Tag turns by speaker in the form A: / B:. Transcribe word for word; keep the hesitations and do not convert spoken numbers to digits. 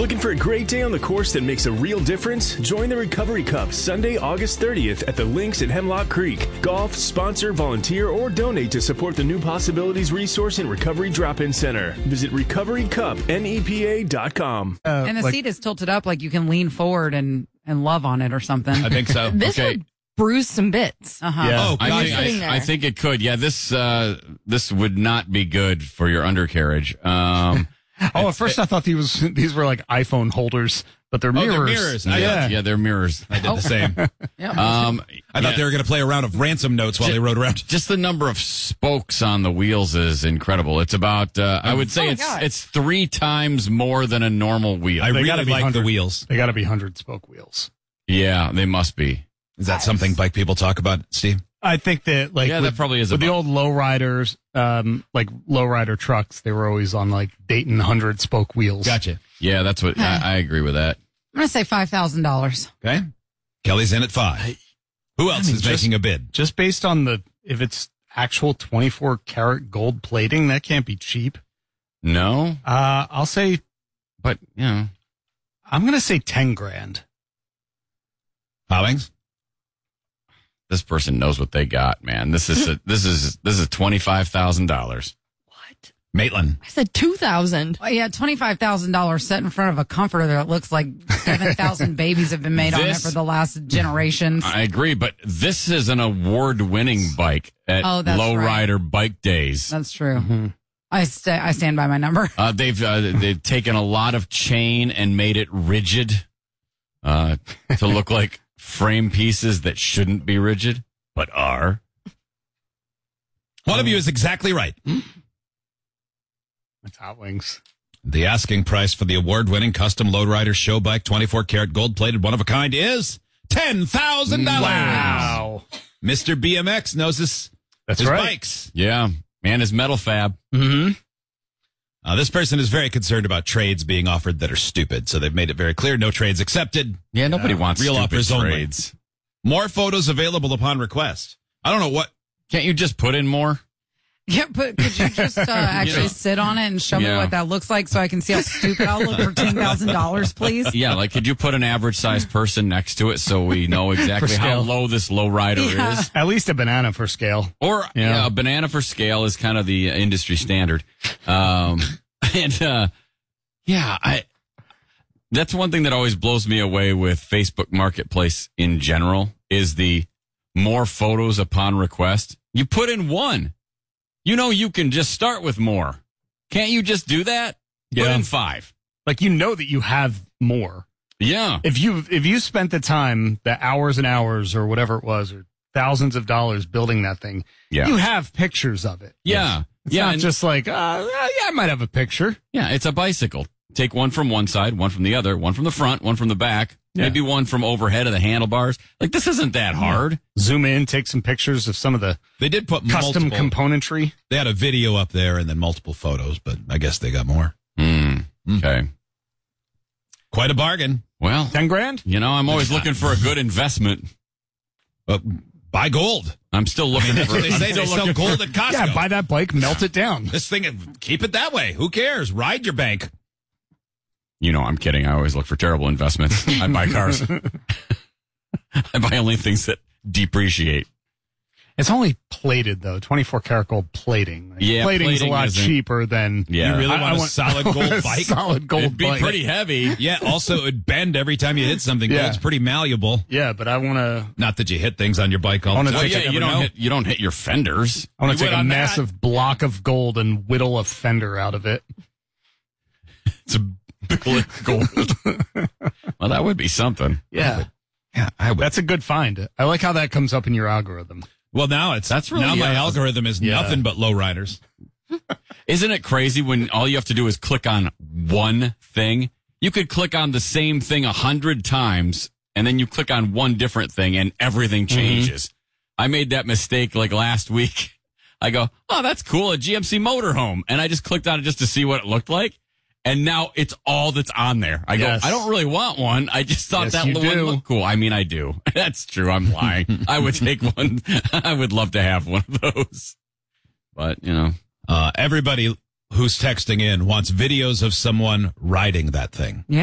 A: Looking for a great day on the course that makes a real difference? Join the Recovery Cup Sunday, August thirtieth at the links at Hemlock Creek. Golf, sponsor, volunteer, or donate to support the New Possibilities Resource and Recovery Drop-In Center. Visit recovery cup nepa dot com.
B: Uh,
C: and the
B: like,
C: seat is tilted up like you can lean forward and, and love on it or something.
D: I think so.
E: This
D: okay.
E: would bruise some bits.
C: Uh-huh.
B: Yeah.
D: Oh,
E: I
D: God,
E: was
D: I,
E: sitting there.
D: I think it could. Yeah, this uh, this would not be good for your undercarriage. Um,
B: oh, at first I thought these was these were like iPhone holders, but they're
D: oh,
B: mirrors.
D: they're mirrors. I-
B: Yeah.
D: yeah, they're mirrors.
F: I did the same.
C: Yeah.
D: Um,
F: I thought
D: yeah.
F: they were going to play a round of ransom notes while they rode around.
D: Just the number of spokes on the wheels is incredible. It's about, uh, I would say
E: Oh my
D: it's
E: God.
D: it's three times more than a normal wheel.
F: I
B: They
F: really
B: gotta be
F: like the
B: hundred.
F: wheels.
B: They got to be hundred spoke wheels.
D: yeah, they must be.
F: Is that something bike people talk about, Steve?
B: I think that like
D: Yeah,
B: with,
D: that probably is
B: with the
D: about-
B: old lowriders, um, like lowrider trucks, they were always on like Dayton hundred spoke wheels.
F: Gotcha.
D: Yeah, that's what I, I agree with that.
C: I'm going to say five thousand dollars.
F: Okay. Kelly's in at five. Who else
B: I mean,
F: is
B: just-
F: making a bid?
B: Just based on the if it's actual twenty-four karat gold plating, that can't be cheap.
D: No,
B: Uh, I'll say
D: but you know,
B: I'm going to say ten grand.
F: Hollings?
D: this person knows what they got, man. This is a, this is this is twenty five thousand dollars.
E: What?
F: Maitland.
E: I said two thousand.
C: Oh, yeah, twenty-five thousand dollars set in front of a comforter that looks like seven thousand babies have been made on it
D: This-
C: for the last generations.
D: I agree, but this is an award winning bike at
C: Oh, that's
D: Lowrider Bike Days.
C: That's true.
B: Mm-hmm.
C: I, sta I stand by my number.
D: Uh, they've uh, they've taken a lot of chain and made it rigid uh, to look like frame pieces that shouldn't be rigid but are.
F: One of you is exactly right.
B: That's Hot Wings.
F: The asking price for the award-winning custom Lowrider show bike, twenty-four karat gold-plated, one of a kind, is ten thousand dollars.
B: Wow.
F: Mister B M X knows his,
B: That's
F: his
B: right.
F: bikes.
D: Yeah, man is metal fab.
B: Mm-hmm.
F: Uh, this person is very concerned about trades being offered that are stupid, so they've made it very clear, no trades accepted.
D: Yeah, nobody wants
F: real
D: stupid
F: offers only.
D: trades.
F: More photos available upon request. I don't know what.
D: Can't you just put in more?
C: Yeah, but could you just uh, actually
D: know.
C: sit on it and show me
D: Yeah.
C: what that looks like so I can see how stupid I'll look for ten thousand dollars, please?
D: Yeah, like could you put an average sized person next to it so we know exactly how
B: scale.
D: low this low rider
C: Yeah.
D: is?
B: At least a banana for scale.
D: Or
B: Yeah.
D: yeah, a banana for scale is kind of the industry standard. Um, and uh, yeah, I that's one thing that always blows me away with Facebook Marketplace in general is the more photos upon request. You put in one. You know you can just start with more. Can't you just do that? Put
B: Yeah.
D: in five.
B: Like you know that you have more.
D: Yeah.
B: If you if you spent the time, the hours and hours or whatever it was, or thousands of dollars building that thing,
D: Yeah.
B: you have pictures of it.
D: Yeah.
B: It's
D: yeah.
B: not
D: and-
B: just like, uh, uh, yeah, I might have a picture.
D: Yeah, it's a bicycle. Take one from one side, one from the other, one from the front, one from the back,
B: Yeah.
D: maybe one from overhead of the handlebars. Like, this isn't that hard.
B: Zoom in, take some pictures of some of the
F: They did put
B: custom
F: multiple,
B: componentry.
F: They had a video up there and then multiple photos, but I guess they got more.
D: Hmm. Okay.
F: Quite a bargain.
D: Well,
B: Ten grand?
D: you know, I'm always looking for a good investment.
F: Uh, buy gold.
D: I'm still looking
F: That's
D: for.
F: what they
D: I'm
F: say.
D: still
F: They sell
D: looking
F: gold
D: for-
F: at Costco.
B: Yeah, buy that bike, melt it down.
F: This thing, keep it that way. Who cares? Ride your bank.
D: You know, I'm kidding. I always look for terrible investments. I buy cars. I buy only things that depreciate.
B: It's only plated though, twenty-four karat gold plating. Like,
D: Yeah,
B: plating's
D: plating
B: a lot
D: isn't-
B: cheaper than.
D: Yeah.
F: You really
B: I-
F: want
B: I
F: a solid
B: I
F: gold
B: want a
F: bike?
B: Solid gold
D: It'd be
B: bike.
D: pretty heavy.
F: Yeah, also it would bend every time you hit something.
B: Yeah.
F: Gold's pretty malleable.
B: Yeah, but I want to.
F: Not that you hit things on your bike all
B: I wanna
F: the
D: Well,
F: time.
B: take
D: yeah,
B: a-
D: you
B: never
D: don't
B: know.
D: hit. You don't hit your fenders.
B: I want
D: You
B: to take
D: would
B: a
D: on that.
B: massive block of gold and whittle a fender out of it.
D: It's a big gold. Well, that would be something.
B: Yeah,
F: Yeah, I would.
B: that's a good find. I like how that comes up in your algorithm.
F: Well, now it's
D: That's really-
F: now my
D: yeah.
F: algorithm is
B: Yeah.
F: nothing but lowriders.
D: Isn't it crazy when all you have to do is click on one thing? You could click on the same thing a hundred times, and then you click on one different thing, and everything changes. I made that mistake like last week. I go, oh, that's cool, a G M C motorhome. And I just clicked on it just to see what it looked like. And now it's all that's on there. I go,
B: Yes.
D: I don't really want one. I just thought
B: Yes,
D: that
B: you
D: one
B: do.
D: looked cool. I mean, I do. That's true. I'm lying. I would take one. I would love to have one of those. But, you know.
F: Uh, everybody who's texting in wants videos of someone riding that thing.
C: Yeah.